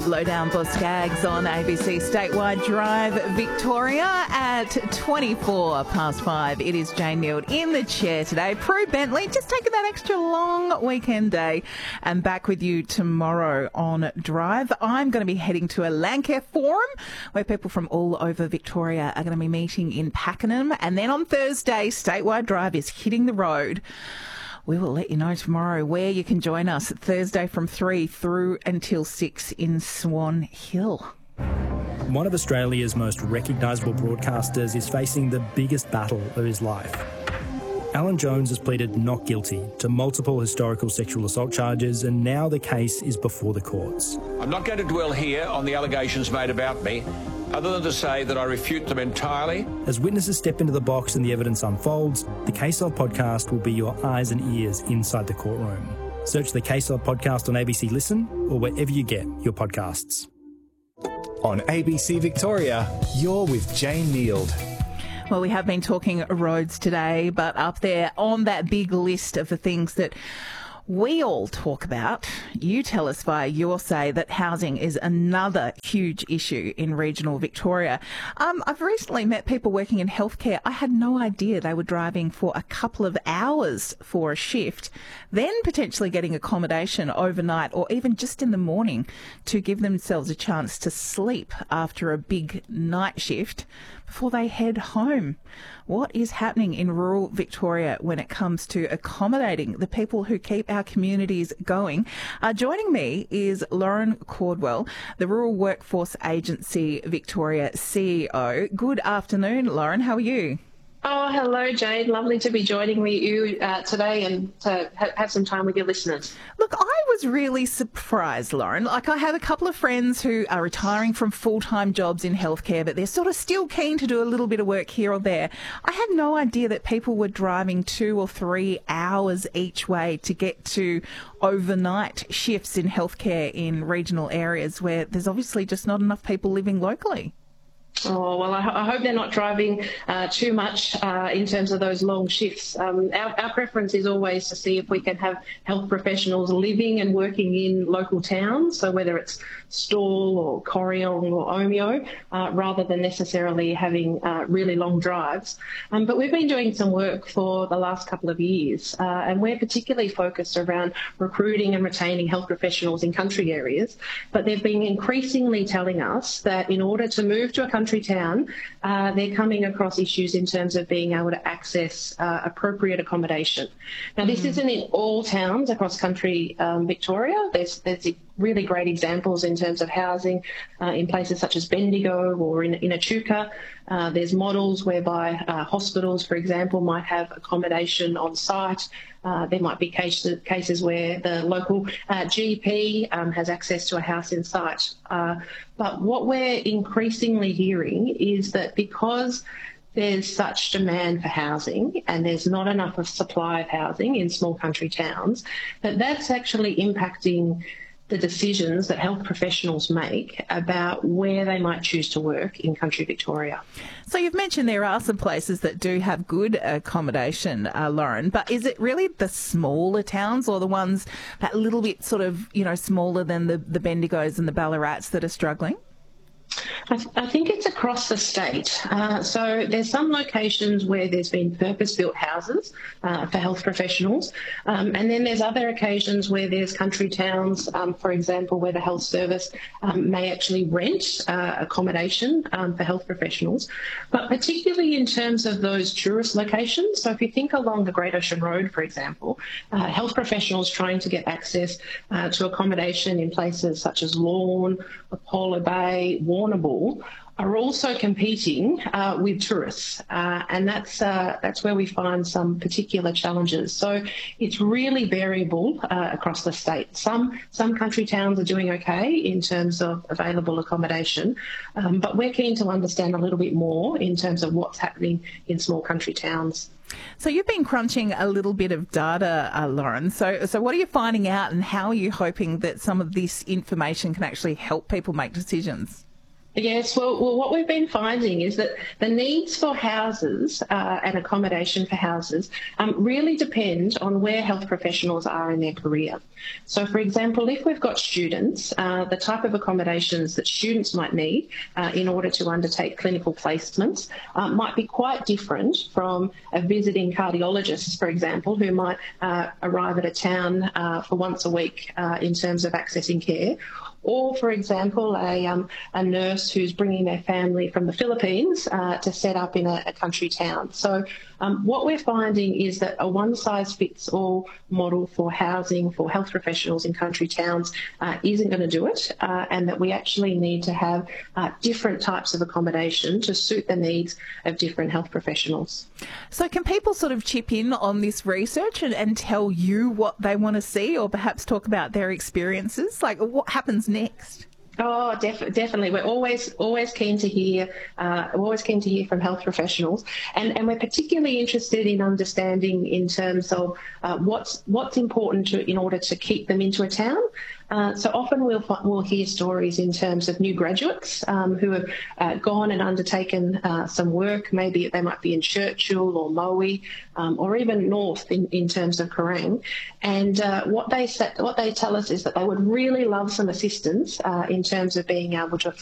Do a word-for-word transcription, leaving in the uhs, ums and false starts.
Lowdown for Skaggs on A B C Statewide Drive Victoria at twenty-four past five. It is Jane Neild in the chair today. Prue Bentley just taking that extra long weekend day and back with you tomorrow on Drive. I'm going to be heading to a Landcare forum where people from all over Victoria are going to be meeting in Pakenham, and then on Thursday Statewide Drive is hitting the road. We will let you know tomorrow where you can join us Thursday from three through until six in Swan Hill. One of Australia's most recognisable broadcasters is facing the biggest battle of his life. Alan Jones has pleaded not guilty to multiple historical sexual assault charges, and now the case is before the courts. I'm not going to dwell here on the allegations made about me, other than to say that I refute them entirely. As witnesses step into the box and the evidence unfolds, the Case Of podcast will be your eyes and ears inside the courtroom. Search the Case Of podcast on A B C Listen or wherever you get your podcasts. On A B C Victoria, you're with Jane Neild. Well, we have been talking roads today, but up there on that big list of the things that we all talk about, you tell us via your say that housing is another huge issue in regional Victoria. Um, I've recently met people working in healthcare. I had no idea they were driving for a couple of hours for a shift, then potentially getting accommodation overnight or even just in the morning to give themselves a chance to sleep after a big night shift before they head home. What is happening in rural Victoria when it comes to accommodating the people who keep our communities going? Uh, joining me is Lauren Cordwell, the Rural Workforce Agency Victoria C E O. Good afternoon, Lauren. How are you? Oh, hello, Jade. Lovely to be joining with you uh, today and to ha- have some time with your listeners. Look, I was really surprised, Lauren. Like, I have a couple of friends who are retiring from full-time jobs in healthcare, but they're sort of still keen to do a little bit of work here or there. I had no idea that people were driving two or three hours each way to get to overnight shifts in healthcare in regional areas where there's obviously just not enough people living locally. Oh, well, I, ho- I hope they're not driving uh, too much uh, in terms of those long shifts. Um, our, our preference is always to see if we can have health professionals living and working in local towns, so whether it's Stawell or Corryong or Omeo, uh, rather than necessarily having uh, really long drives. Um, but we've been doing some work for the last couple of years, uh, and we're particularly focused around recruiting and retaining health professionals in country areas. But they've been increasingly telling us that in order to move to a country town, uh, they're coming across issues in terms of being able to access uh, appropriate accommodation. Now, this mm-hmm. isn't in all towns across country um, Victoria. There's, there's really great examples in terms of housing uh, in places such as Bendigo or in, in Echuca. Uh, there's models whereby uh, hospitals, for example, might have accommodation on site. Uh, there might be cases, cases where the local uh, G P um, has access to a house in site. Uh, but what we're increasingly hearing is that because there's such demand for housing and there's not enough of supply of housing in small country towns, that that's actually impacting the decisions that health professionals make about where they might choose to work in country Victoria. So you've mentioned there are some places that do have good accommodation, uh, Lauren, but is it really the smaller towns or the ones that little bit sort of, you know, smaller than the, the Bendigos and the Ballarats that are struggling? I, th- I think it's across the state. Uh, so there's some locations where there's been purpose-built houses uh, for health professionals, um, and then there's other occasions where there's country towns, um, for example, where the health service um, may actually rent uh, accommodation um, for health professionals. But particularly in terms of those tourist locations, so if you think along the Great Ocean Road, for example, uh, health professionals trying to get access uh, to accommodation in places such as Lorne, Apollo Bay, Warrnambool, are also competing uh, with tourists, uh, and that's uh, that's where we find some particular challenges. So it's really variable uh, across the state. Some some country towns are doing okay in terms of available accommodation, um, but we're keen to understand a little bit more in terms of what's happening in small country towns. So you've been crunching a little bit of data, uh, Lauren. So, so what are you finding out, and how are you hoping that some of this information can actually help people make decisions? Yes, well, well, what we've been finding is that the needs for houses uh, and accommodation for houses um, really depend on where health professionals are in their career. So, for example, if we've got students, uh, the type of accommodations that students might need uh, in order to undertake clinical placements uh, might be quite different from a visiting cardiologist, for example, who might uh, arrive at a town uh, for once a week uh, in terms of accessing care. Or, for example, a, um, a nurse who's bringing their family from the Philippines uh, to set up in a, a country town. So um, what we're finding is that a one-size-fits-all model for housing for health professionals in country towns uh, isn't going to do it, uh, and that we actually need to have uh, different types of accommodation to suit the needs of different health professionals. So can people sort of chip in on this research and, and tell you what they want to see, or perhaps talk about their experiences? Like, what happens next? Oh, def- definitely. We're always always keen to hear. Uh, we're always keen to hear from health professionals, and, and we're particularly interested in understanding in terms of uh, what's what's important to, in order to keep them into a town. Uh, so often we'll we'll hear stories in terms of new graduates um, who have uh, gone and undertaken uh, some work. Maybe they might be in Churchill or Moe, um, or even north in, in terms of Kerrang. And uh, what they what they tell us is that they would really love some assistance uh, in terms of being able to